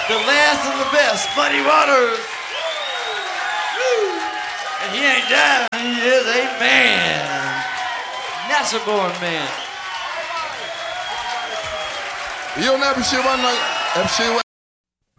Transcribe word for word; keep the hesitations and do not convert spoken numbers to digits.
the last and the best, Muddy Waters. Woo. And he ain't dead, he is a man. Nassau-born man. You don't know if she want to, if she